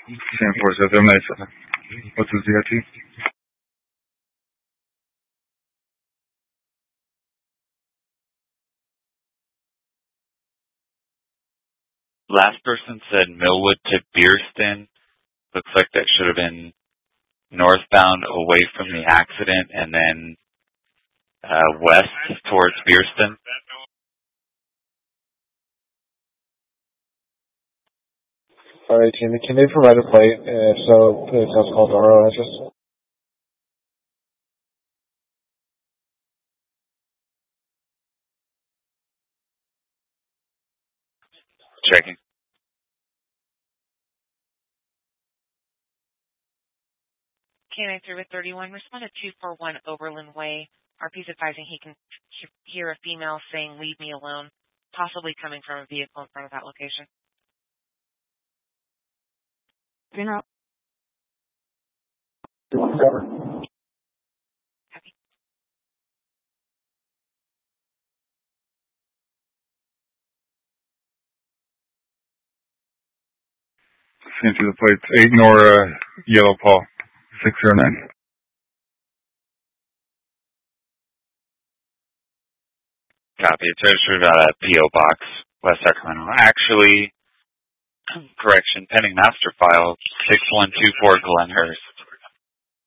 74797. What's the ZIT? Last person said Millwood to Beerston. Looks like that should have been northbound away from the accident and then west towards Beerston. All right, can they provide a plate? If so, please tell us called RO address. Checking. K-9 Service 31, respond to 241 Oberlin Way. RP's advising he can hear a female saying, "Leave me alone," possibly coming from a vehicle in front of that location. Funeral. Happy. Same to the plates. 8 Nora Yellow Paul 609. Copy. It's registered at P.O. Box, West Sacramento. Actually, correction, pending master file 6124 Glenhurst.